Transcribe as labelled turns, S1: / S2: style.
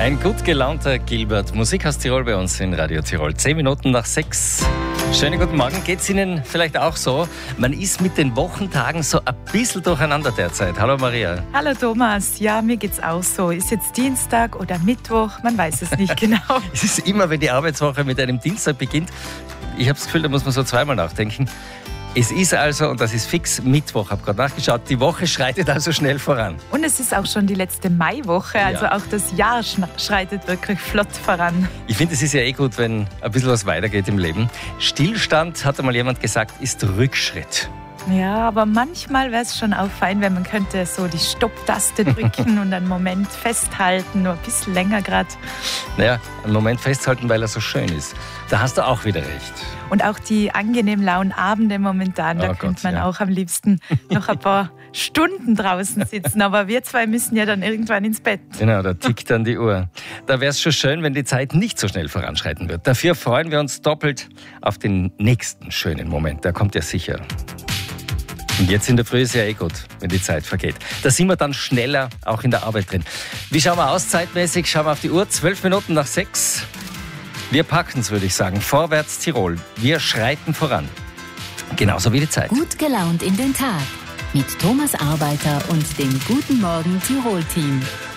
S1: Ein gut gelaunter Gilbert. Musik aus Tirol bei uns in Radio Tirol. 10 Minuten nach 6. Schönen guten Morgen. Geht's Ihnen vielleicht auch so? Man ist mit den Wochentagen so ein bisschen durcheinander derzeit. Hallo Maria.
S2: Hallo Thomas. Ja, mir geht's auch so. Ist jetzt Dienstag oder Mittwoch? Man weiß es nicht genau.
S1: Es ist immer, wenn die Arbeitswoche mit einem Dienstag beginnt. Ich habe das Gefühl, da muss man so zweimal nachdenken. Es ist also, und das ist fix, Mittwoch, ich habe gerade nachgeschaut, die Woche schreitet also schnell voran.
S2: Und es ist auch schon die letzte Maiwoche, also auch das Jahr schreitet wirklich flott voran.
S1: Ich finde, es ist ja gut, wenn ein bisschen was weitergeht im Leben. Stillstand, hat einmal jemand gesagt, ist Rückschritt.
S2: Ja, aber manchmal wäre es schon auch fein, wenn man könnte so die Stopptaste drücken und einen Moment festhalten, nur ein bisschen länger gerade.
S1: Naja, einen Moment festhalten, weil er so schön ist. Da hast du auch wieder recht.
S2: Und auch die angenehm lauen Abende momentan, da könnte man auch am liebsten noch ein paar Stunden draußen sitzen. Aber wir zwei müssen ja dann irgendwann ins Bett.
S1: Genau, da tickt dann die Uhr. Da wäre es schon schön, wenn die Zeit nicht so schnell voranschreiten wird. Dafür freuen wir uns doppelt auf den nächsten schönen Moment. Der kommt ja sicher. Und jetzt in der Früh ist ja gut, wenn die Zeit vergeht. Da sind wir dann schneller auch in der Arbeit drin. Wie schauen wir aus zeitmäßig? Schauen wir auf die Uhr, 12 Minuten nach 6. Wir packen's, würde ich sagen. Vorwärts Tirol. Wir schreiten voran. Genauso wie die Zeit.
S3: Gut gelaunt in den Tag. Mit Thomas Arbeiter und dem Guten Morgen Tirol-Team.